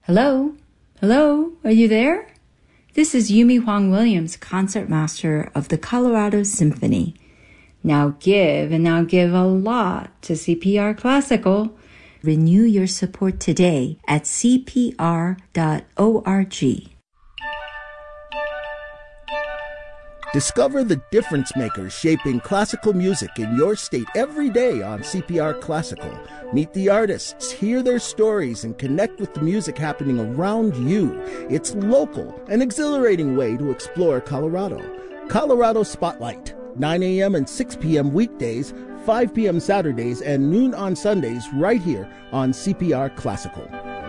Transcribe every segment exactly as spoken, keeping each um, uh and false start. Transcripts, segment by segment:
Hello? Hello? Are you there? This is Yumi Huang Williams, concertmaster of the Colorado Symphony. Now give, and now give a lot to C P R Classical. Renew your support today at c p r dot org. Discover the difference makers shaping classical music in your state every day on C P R Classical. Meet the artists, hear their stories, and connect with the music happening around you. It's local, an exhilarating way to explore Colorado. Colorado Spotlight, nine a.m. and six p.m. weekdays, five p.m. Saturdays, and noon on Sundays right here on C P R Classical.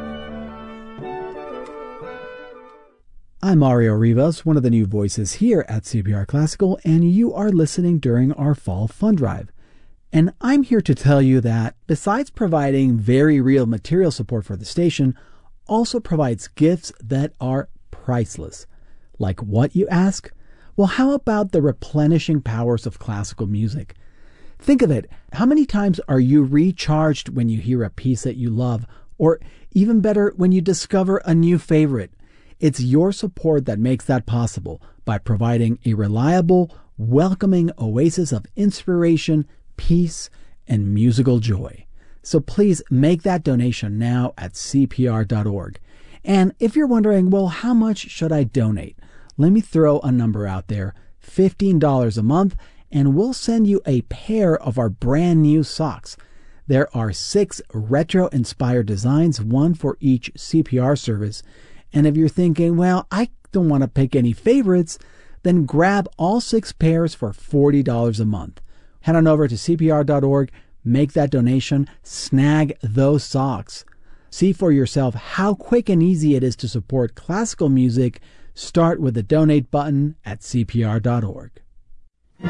I'm Mario Rivas, one of the new voices here at C P R Classical, and you are listening during our Fall Fund Drive. And I'm here to tell you that, besides providing very real material support for the station, also provides gifts that are priceless. Like what, you ask? Well, how about the replenishing powers of classical music? Think of it. How many times are you recharged when you hear a piece that you love? Or even better, when you discover a new favorite? It's your support that makes that possible by providing a reliable, welcoming oasis of inspiration, peace, and musical joy. So please make that donation now at c p r dot org. And if you're wondering, well, how much should I donate? Let me throw a number out there, fifteen dollars a month, and we'll send you a pair of our brand new socks. There are six retro-inspired designs, one for each C P R service. And if you're thinking, well, I don't want to pick any favorites, then grab all six pairs for forty dollars a month. Head on over to c p r dot org, make that donation, snag those socks. See for yourself how quick and easy it is to support classical music. Start with the donate button at c p r dot org.